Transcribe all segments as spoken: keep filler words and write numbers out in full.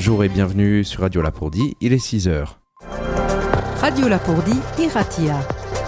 Bonjour et bienvenue sur Radio Lapourdie, il est six heures. Radio Lapourdie, Iratia.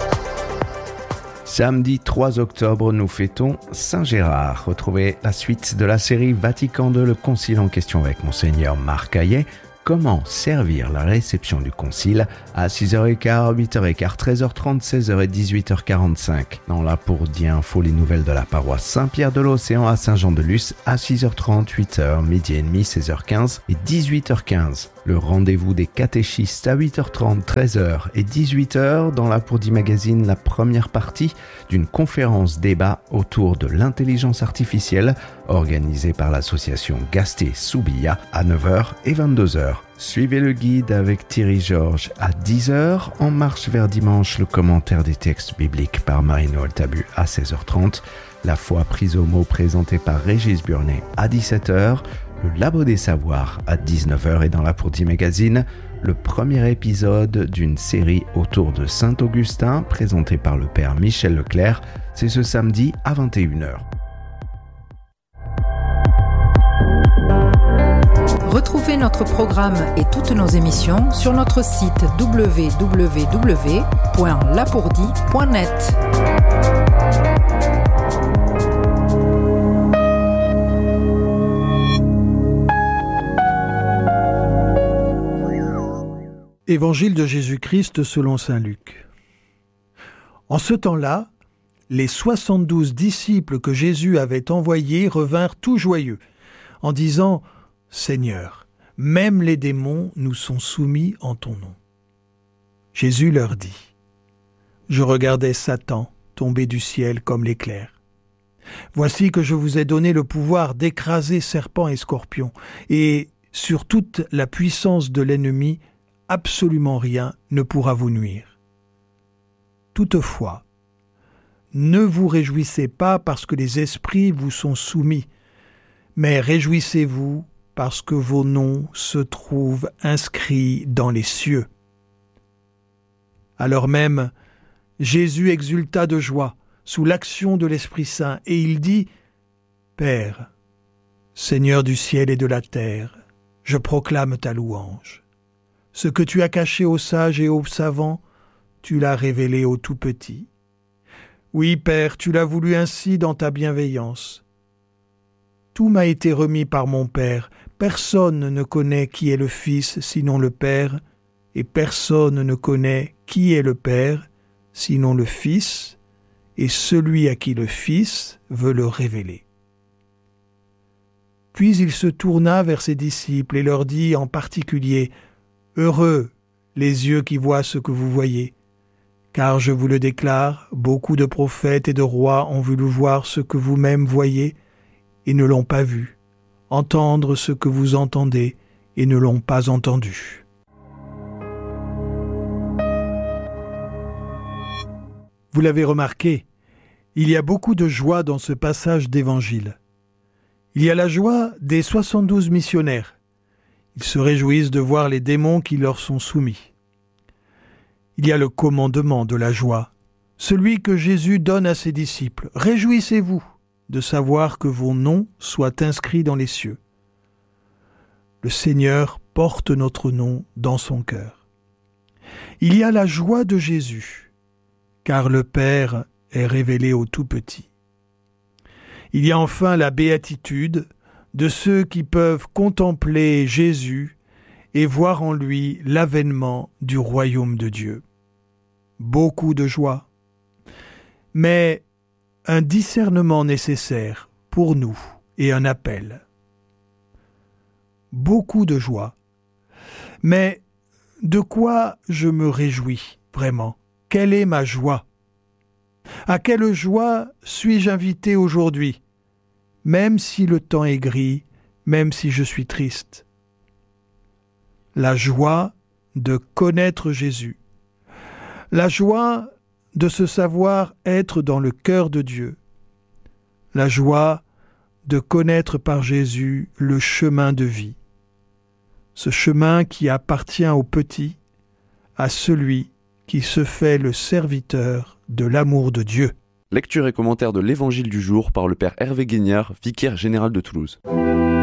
Samedi trois octobre, nous fêtons Saint-Gérard. Retrouvez la suite de la série Vatican deux, le concile en question avec Monseigneur Marc Hayet. Comment servir la réception du concile à six heures quinze, huit heures quinze, treize heures trente, seize heures et dix-huit heures quarante-cinq. Dans Lapourdie Info, les nouvelles de la paroisse Saint-Pierre de l'Océan à Saint-Jean-de-Luz à six heures trente, huit heures, midi et demi, seize heures quinze et dix-huit heures quinze. Le rendez-vous des catéchistes à huit heures trente, treize heures et dix-huit heures. Dans Lapourdie Magazine, la première partie d'une conférence débat autour de l'intelligence artificielle organisée par l'association Gasté-Soubilla à neuf heures et vingt-deux heures. Suivez le guide avec Thierry Georges à dix heures. En marche vers dimanche, le commentaire des textes bibliques par Marie-Noël Tabu à seize heures trente. La foi prise au mot présentée par Régis Burnet à dix-sept heures. Le Labo des Savoirs à dix-neuf heures et dans Lapourdie Magazine, le premier épisode d'une série autour de Saint-Augustin présenté par le père Michel Leclerc. C'est ce samedi à vingt et une heures. Retrouvez notre programme et toutes nos émissions sur notre site w w w point lapourdie point net. Évangile de Jésus-Christ selon saint Luc. En ce temps-là, les soixante-douze disciples que Jésus avait envoyés revinrent tout joyeux, en disant « Seigneur, même les démons nous sont soumis en ton nom. » Jésus leur dit « Je regardais Satan tomber du ciel comme l'éclair. Voici que je vous ai donné le pouvoir d'écraser serpents et scorpions, et sur toute la puissance de l'ennemi, absolument rien ne pourra vous nuire. Toutefois, ne vous réjouissez pas parce que les esprits vous sont soumis, mais réjouissez-vous parce que vos noms se trouvent inscrits dans les cieux. » Alors même, Jésus exulta de joie sous l'action de l'Esprit Saint, et il dit « Père, Seigneur du ciel et de la terre, je proclame ta louange. Ce que tu as caché aux sages et aux savants, tu l'as révélé aux tout-petits. Oui, Père, tu l'as voulu ainsi dans ta bienveillance. Tout m'a été remis par mon Père. Personne ne connaît qui est le Fils sinon le Père, et personne ne connaît qui est le Père sinon le Fils, et celui à qui le Fils veut le révéler. » Puis il se tourna vers ses disciples et leur dit en particulier « Heureux les yeux qui voient ce que vous voyez, car je vous le déclare, beaucoup de prophètes et de rois ont voulu voir ce que vous-même voyez et ne l'ont pas vu, entendre ce que vous entendez et ne l'ont pas entendu. » Vous l'avez remarqué, il y a beaucoup de joie dans ce passage d'évangile. Il y a la joie des soixante-douze missionnaires. Ils se réjouissent de voir les démons qui leur sont soumis. Il y a le commandement de la joie, celui que Jésus donne à ses disciples. « Réjouissez-vous de savoir que vos noms soient inscrits dans les cieux. » Le Seigneur porte notre nom dans son cœur. Il y a la joie de Jésus, car le Père est révélé au tout-petit. Il y a enfin la béatitude de ceux qui peuvent contempler Jésus et voir en lui l'avènement du royaume de Dieu. Beaucoup de joie, mais un discernement nécessaire pour nous et un appel. Beaucoup de joie, mais de quoi je me réjouis vraiment? Quelle est ma joie? À quelle joie suis-je invité aujourd'hui? Même si le temps est gris, même si je suis triste. La joie de connaître Jésus. La joie de se savoir être dans le cœur de Dieu. La joie de connaître par Jésus le chemin de vie. Ce chemin qui appartient au petit, à celui qui se fait le serviteur de l'amour de Dieu. Lecture et commentaire de l'Évangile du jour par le père Hervé Guignard, vicaire général de Toulouse.